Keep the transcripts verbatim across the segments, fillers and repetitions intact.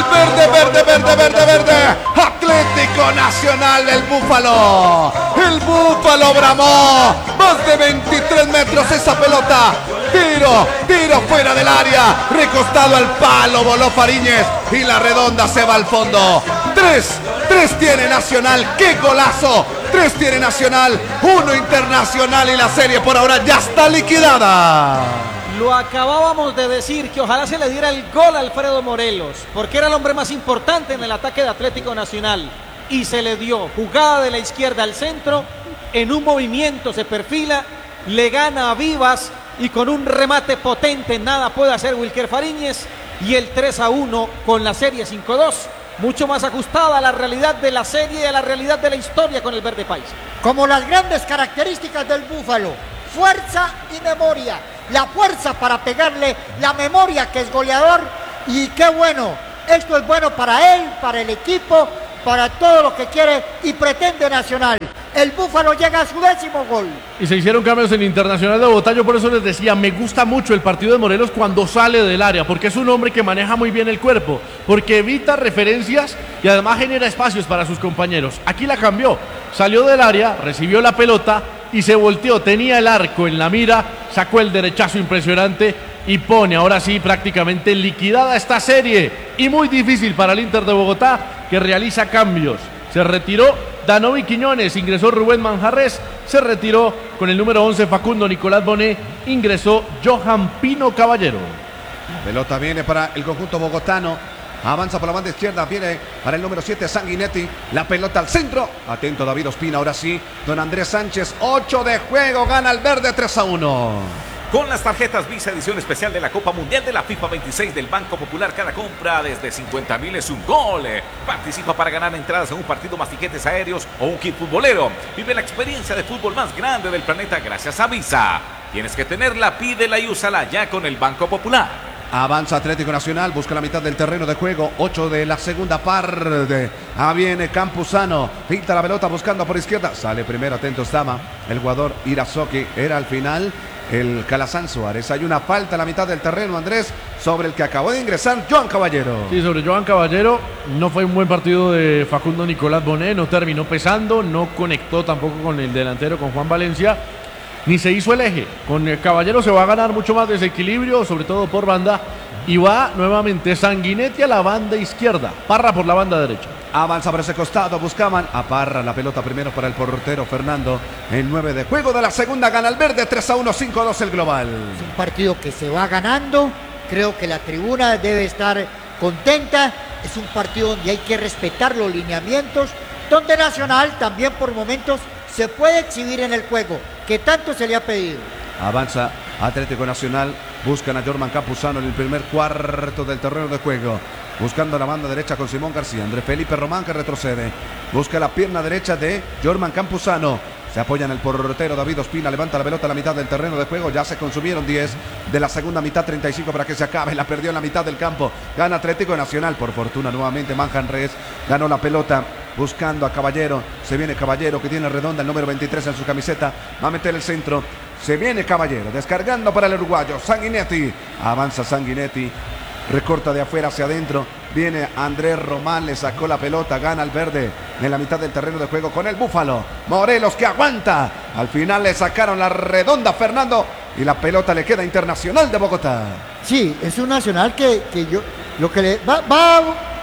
el verde, verde, verde, verde, verde. Atlético Nacional, el Búfalo. El Búfalo bramó. Más de veintitrés metros esa pelota. Tiro, tiro fuera del área. Recostado al palo, voló Fariñez. Y la redonda se va al fondo. Tres, tres tiene Nacional. ¡Qué golazo! Tres tiene Nacional, uno Internacional y la serie por ahora ya está liquidada. Lo acabábamos de decir, que ojalá se le diera el gol a Alfredo Morelos, porque era el hombre más importante en el ataque de Atlético Nacional. Y se le dio jugada de la izquierda al centro, en un movimiento se perfila, le gana a Vivas y con un remate potente nada puede hacer Wilker Fariñez. Y el tres a uno con la serie cinco dos. Mucho más ajustada a la realidad de la serie y a la realidad de la historia con el verde país. Como las grandes características del Búfalo, fuerza y memoria. La fuerza para pegarle, la memoria que es goleador. Y qué bueno, esto es bueno para él, para el equipo, para todo lo que quiere y pretende Nacional. El Búfalo llega a su décimo gol. Y se hicieron cambios en Internacional de Bogotá. Yo por eso les decía, me gusta mucho el partido de Morelos cuando sale del área, porque es un hombre que maneja muy bien el cuerpo, porque evita referencias y además genera espacios para sus compañeros. Aquí la cambió, salió del área, recibió la pelota y se volteó, tenía el arco en la mira, sacó el derechazo impresionante y pone ahora sí prácticamente liquidada esta serie. Y muy difícil para el Inter de Bogotá, que realiza cambios. Se retiró Danovi Quiñones, ingresó Rubén Manjarres, se retiró con el número once Facundo Nicolás Bonet, ingresó Johan Pino Caballero. La pelota viene para el conjunto bogotano, avanza por la banda izquierda, viene para el número siete Sanguinetti, la pelota al centro, atento David Ospina, ahora sí, don Andrés Sánchez, ocho de juego, gana el verde tres a uno. Con las tarjetas Visa edición especial de la Copa Mundial de la FIFA veintiséis del Banco Popular, cada compra desde cincuenta mil es un gol. Participa para ganar entradas en un partido más tiquetes aéreos o un kit futbolero. Vive la experiencia de fútbol más grande del planeta gracias a Visa. Tienes que tenerla, pídela y úsala ya con el Banco Popular. Avanza Atlético Nacional, busca la mitad del terreno de juego, ocho de la segunda parte. Ah, viene Campuzano, pinta la pelota buscando por izquierda, sale primero, atento estaba el jugador Irazoki, era al final el Calazán Suárez. Hay una falta a la mitad del terreno, Andrés, sobre el que acabó de ingresar Johan Caballero. Sí, sobre Johan Caballero. No fue un buen partido de Facundo Nicolás Bonet, no terminó pesando, no conectó tampoco con el delantero, con Juan Valencia, ni se hizo el eje. Con el Caballero se va a ganar mucho más desequilibrio, sobre todo por banda, y va nuevamente Sanguinetti a la banda izquierda, Parra por la banda derecha. Avanza por ese costado, buscaban a Parra, la pelota primero para el portero Fernando, en nueve de juego de la segunda, gana el verde tres a uno, cinco a dos el global. Es un partido que se va ganando, creo que la tribuna debe estar contenta, es un partido donde hay que respetar los lineamientos, donde Nacional también por momentos se puede exhibir en el juego, que tanto se le ha pedido. Avanza Atlético Nacional, buscan a Jorman Campuzano en el primer cuarto del terreno de juego. Buscando la banda derecha con Simón García. Andrés Felipe Román que retrocede. Busca la pierna derecha de Jorman Campuzano. Se apoya en el portero David Ospina. Levanta la pelota a la mitad del terreno de juego. Ya se consumieron diez de la segunda mitad, treinta y cinco para que se acabe. La perdió en la mitad del campo. Gana Atlético Nacional. Por fortuna nuevamente Manjarres ganó la pelota. Buscando a Caballero. Se viene Caballero que tiene redonda el número veintitrés en su camiseta. Va a meter el centro. Se viene Caballero. Descargando para el uruguayo. Sanguinetti. Avanza Sanguinetti. Recorta de afuera hacia adentro. Viene Andrés Román, le sacó la pelota, gana el verde en la mitad del terreno de juego con el Búfalo. Morelos que aguanta. Al final le sacaron la redonda Fernando y la pelota le queda a Internacional de Bogotá. Sí, es un Nacional que, que yo lo que le va, va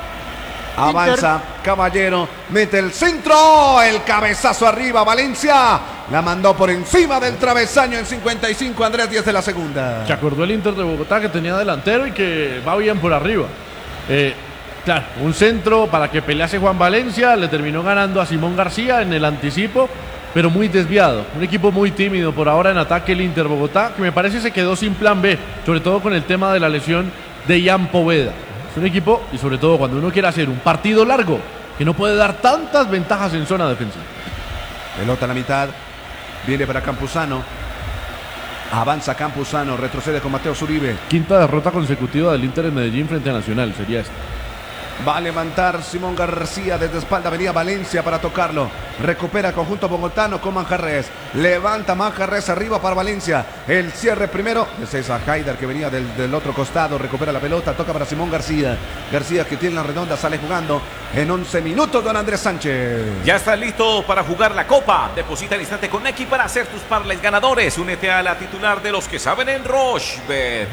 avanza Inter. Caballero, mete el centro, el cabezazo arriba, Valencia la mandó por encima del travesaño en cincuenta y cinco, Andrés, diez de la segunda. Se acordó el Inter de Bogotá que tenía delantero y que va bien por arriba. Eh, claro, un centro para que pelease Juan Valencia, le terminó ganando a Simón García en el anticipo, pero muy desviado. Un equipo muy tímido por ahora en ataque el Inter Bogotá, que me parece se quedó sin plan B, sobre todo con el tema de la lesión de Ian Poveda. Es un equipo, y sobre todo cuando uno quiere hacer un partido largo, que no puede dar tantas ventajas en zona defensiva. Pelota a la mitad, viene para Campuzano. Avanza Campuzano, retrocede con Mateo Zuribe. Quinta derrota consecutiva del Inter en Medellín frente a Nacional, sería esta. Va a levantar Simón García desde espalda. Venía Valencia para tocarlo. Recupera el conjunto bogotano con Manjarres. Levanta Manjarres arriba para Valencia. El cierre primero de César Haider, que venía del, del otro costado. Recupera la pelota. Toca para Simón García. García, que tiene la redonda, sale jugando en once minutos. Don Andrés Sánchez. Ya estás listo para jugar la Copa. Deposita al instante con Nequi para hacer tus parlays ganadores. Únete a la titular de los que saben en Rochebet.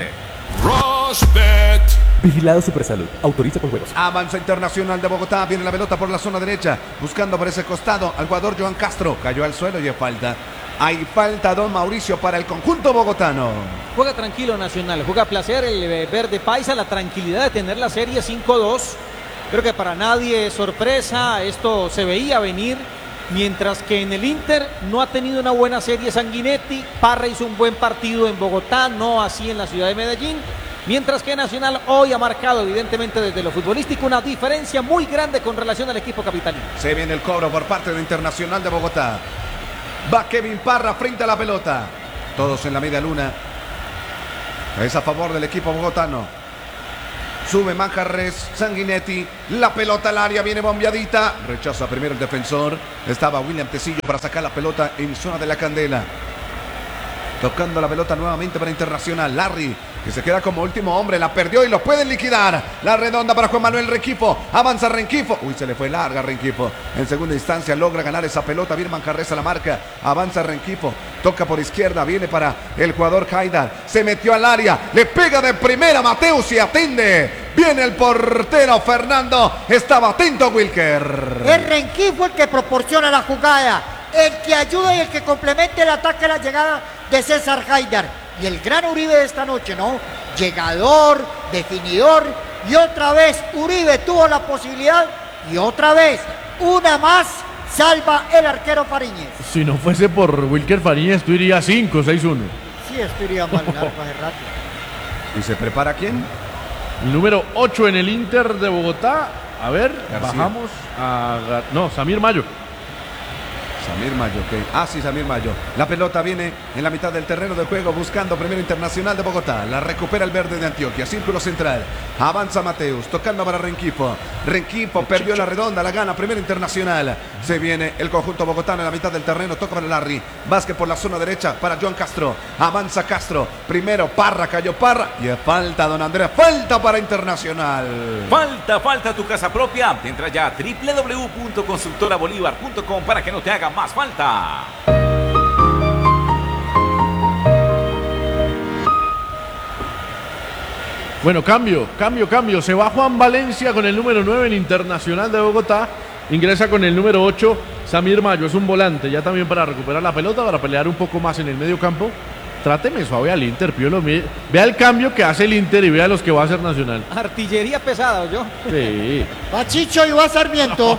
Rochebet. Vigilado Supersalud. Autoriza con juegos. Avanza Internacional de Bogotá. Viene la pelota por la zona derecha. Buscando por ese costado al jugador Joan Castro. Cayó al suelo y hay falta. Hay falta, don Mauricio, para el conjunto bogotano. Juega tranquilo Nacional. Juega a placer el eh, verde paisa. La tranquilidad de tener la serie cinco dos. Creo que para nadie es sorpresa. Esto se veía venir. Mientras que en el Inter no ha tenido una buena serie Sanguinetti. Parra hizo un buen partido en Bogotá. No así en la ciudad de Medellín. Mientras que Nacional hoy ha marcado evidentemente desde lo futbolístico una diferencia muy grande con relación al equipo capitalino. Se viene el cobro por parte de Internacional de Bogotá. Va Kevin Parra frente a la pelota. Todos en la media luna. Es a favor del equipo bogotano. Sube Manjarres, Sanguinetti. La pelota al área, viene bombeadita. Rechaza primero el defensor. Estaba William Tecillo para sacar la pelota en zona de la Candela. Tocando la pelota nuevamente para Internacional. Larry, que se queda como último hombre. La perdió y lo pueden liquidar. La redonda para Juan Manuel Renquifo. Avanza Renquifo. Uy, se le fue larga Renquifo. En segunda instancia logra ganar esa pelota. Viene Manjarres a la marca. Avanza Renquifo. Toca por izquierda. Viene para el jugador Haidar. Se metió al área. Le pega de primera Mateus y atiende. Viene el portero Fernando. Estaba atento Wilker. Es Renquifo el que proporciona la jugada. El que ayuda y el que complementa el ataque, la llegada de César Haidar. Y el gran Uribe de esta noche, ¿no? Llegador, definidor. Y otra vez Uribe tuvo la posibilidad. Y otra vez, una más, salva el arquero Fariñez. Si no fuese por Wilker Fariñez, tú irías cinco seis uno. Sí, esto iría mal largo hace rato. ¿Y se prepara quién? El número ocho en el Inter de Bogotá. A ver, García. bajamos a... Gar- No, Samir Mayo. Samir Mayo, ok. Ah, sí, Samir Mayo. La pelota viene en la mitad del terreno de juego buscando primero Internacional de Bogotá. La recupera el verde de Antioquia. Círculo central. Avanza Mateus, tocando para Renquifo. Renquifo perdió la redonda, la gana primero Internacional. Se viene el conjunto bogotano en la mitad del terreno. Toca para Larry. Vázquez por la zona derecha para Joan Castro. Avanza Castro. Primero Parra, cayó Parra. Y es falta, don Andrés. Falta para Internacional. Falta, falta tu casa propia. Entra ya a doble u doble u doble u punto constructora bolívar punto com para que no te haga más falta. Bueno, cambio, cambio, cambio. Se va Juan Valencia con el número nueve en Internacional de Bogotá. Ingresa con el número ocho, Samir Mayo. Es un volante ya también para recuperar la pelota, para pelear un poco más en el medio campo. Tráteme suave al Inter, Piolo. Vea el cambio que hace el Inter y vea los que va a hacer Nacional. Artillería pesada, ¿o yo? Sí. Va Chicho y va Sarmiento.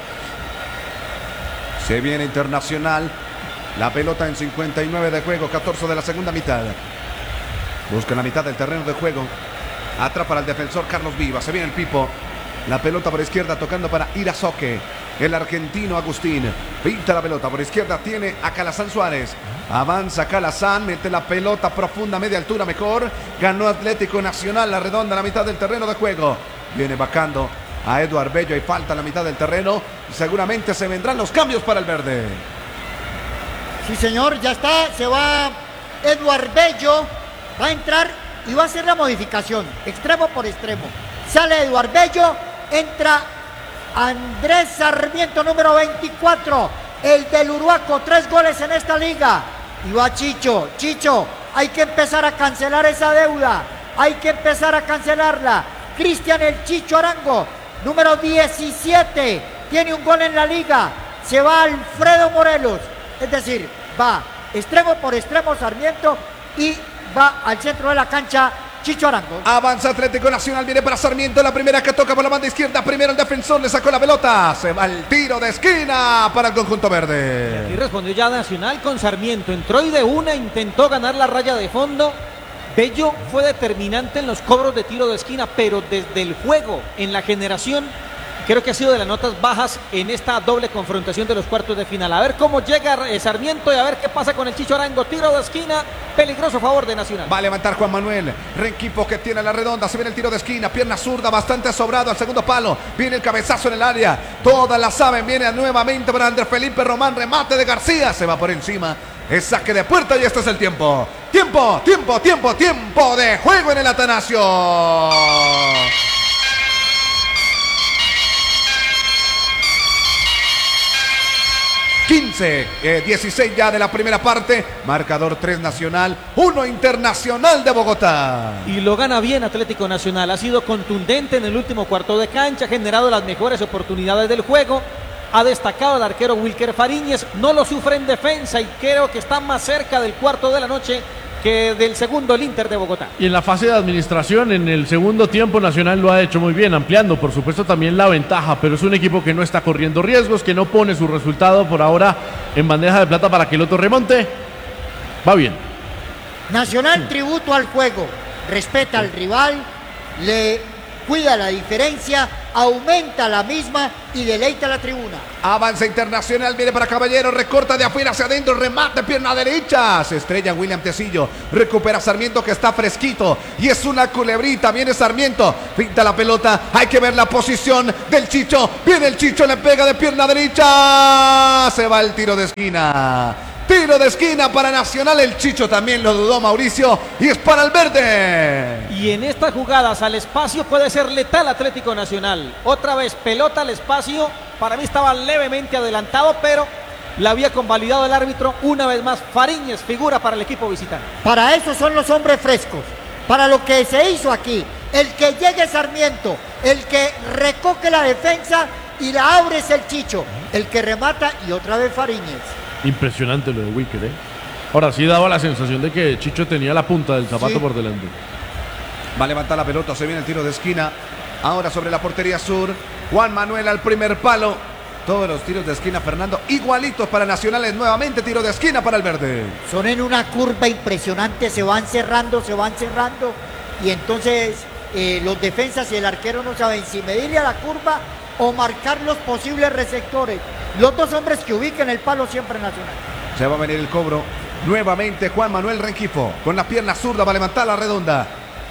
Se viene Internacional. La pelota en cincuenta y nueve de juego, catorce de la segunda mitad. Busca la mitad del terreno de juego. Atrapa al defensor Carlos Viva. Se viene el Pipo. La pelota por izquierda tocando para Irazoque. El argentino Agustín. Pinta la pelota por izquierda. Tiene a Calazán Suárez. Avanza Calazán. Mete la pelota profunda, media altura mejor. Ganó Atlético Nacional. La redonda a la mitad del terreno de juego. Viene vacando a Eduard Bello. Hay falta en la mitad del terreno. Seguramente se vendrán los cambios para el verde. Sí, señor, ya está. Se va Eduard Bello. Va a entrar y va a hacer la modificación. Extremo por extremo. Sale Eduard Bello. Entra Andrés Sarmiento, número veinticuatro. El del Uruaco. Tres goles en esta liga. Y va Chicho. Chicho, hay que empezar a cancelar esa deuda. Hay que empezar a cancelarla. Cristian el Chicho Arango, número diecisiete. Tiene un gol en la liga. Se va Alfredo Morelos. Es decir, va extremo por extremo Sarmiento y va al centro de la cancha Chicho Arango. Avanza Atlético Nacional, viene para Sarmiento, la primera que toca por la banda izquierda. Primero el defensor, le sacó la pelota. Se va el tiro de esquina para el conjunto verde. Y respondió ya Nacional con Sarmiento. Entró y de una intentó ganar la raya de fondo. Bello fue determinante en los cobros de tiro de esquina, pero desde el juego, en la generación, creo que ha sido de las notas bajas en esta doble confrontación de los cuartos de final. A ver cómo llega eh, Sarmiento y a ver qué pasa con el Chicho Arango. Tiro de esquina, peligroso a favor de Nacional. Va a levantar Juan Manuel. Rengifo que tiene la redonda. Se viene el tiro de esquina. Pierna zurda, bastante sobrado al segundo palo. Viene el cabezazo en el área. Todas la saben. Viene nuevamente para Andrés Felipe Román. Remate de García. Se va por encima. Es saque de puerta y este es el tiempo. Tiempo, tiempo, tiempo, tiempo de juego en el Atanasio. quince, eh, dieciséis ya de la primera parte. Marcador tres Nacional, uno Internacional de Bogotá. Y lo gana bien Atlético Nacional. Ha sido contundente en el último cuarto de cancha. Ha generado las mejores oportunidades del juego. Ha destacado el arquero Wilker Fariñez. No lo sufre en defensa y creo que está más cerca del cuarto de la noche que del segundo el Inter de Bogotá. Y en la fase de administración, en el segundo tiempo, Nacional lo ha hecho muy bien, ampliando por supuesto también la ventaja, pero es un equipo que no está corriendo riesgos, que no pone su resultado por ahora en bandeja de plata para que el otro remonte. Va bien. Nacional tributo al juego, respeta al rival, le cuida la diferencia, aumenta la misma y deleita la tribuna. Avanza Internacional, viene para Caballero, recorta de afuera hacia adentro, remate, pierna derecha. Se estrella William Tecillo, recupera Sarmiento que está fresquito y es una culebrita. Viene Sarmiento, pinta la pelota, hay que ver la posición del Chicho. Viene el Chicho, le pega de pierna derecha. Se va el tiro de esquina. Tiro de esquina para Nacional, el Chicho también lo dudó Mauricio y es para el verde. Y en estas jugadas al espacio puede ser letal Atlético Nacional. Otra vez pelota al espacio, para mí estaba levemente adelantado, pero la había convalidado el árbitro. Una vez más Fariñez figura para el equipo visitante. Para eso son los hombres frescos, para lo que se hizo aquí. El que llegue Sarmiento, el que recoge la defensa y la abre es el Chicho, el que remata y otra vez Fariñez. Impresionante lo de Wicker, ¿eh? Ahora sí daba la sensación de que Chicho tenía la punta del zapato sí. por delante. Va a levantar la pelota, se viene el tiro de esquina. Ahora sobre la portería sur. Juan Manuel al primer palo. Todos los tiros de esquina, Fernando, igualitos para Nacionales. Nuevamente tiro de esquina para el verde. Son en una curva impresionante, se van cerrando, se van cerrando. Y entonces eh, los defensas y el arquero no saben si medirle a la curva o marcar los posibles receptores. Los dos hombres que ubiquen el palo siempre Nacional. Se va a venir el cobro. Nuevamente Juan Manuel Rengifo con la pierna zurda va a levantar la redonda.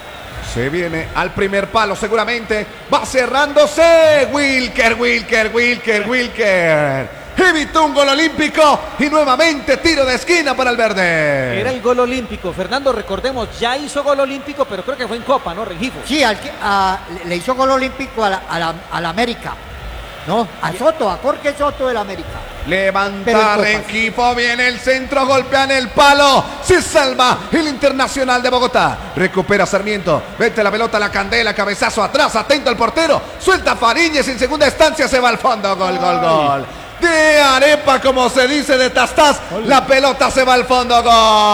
Se viene al primer palo seguramente. Va cerrándose. Wilker, Wilker, Wilker, Wilker. Evitó un gol olímpico y nuevamente tiro de esquina para el verde. Era el gol olímpico. Fernando, recordemos, ya hizo gol olímpico, pero creo que fue en Copa, ¿no, Rengifo? Sí, al, a, le hizo gol olímpico a la, a la, a la América. No, a Soto, a Jorge Soto del América. Levanta Rengifo, viene el centro, golpean el palo, se salva el Internacional de Bogotá. Recupera Sarmiento, vete la pelota, la candela, cabezazo atrás, atento al portero, suelta Fariñez, en segunda instancia se va al fondo, gol, gol, gol. De arepa, como se dice, de Tastás, la pelota se va al fondo,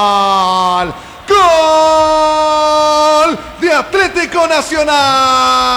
gol. Gol de Atlético Nacional.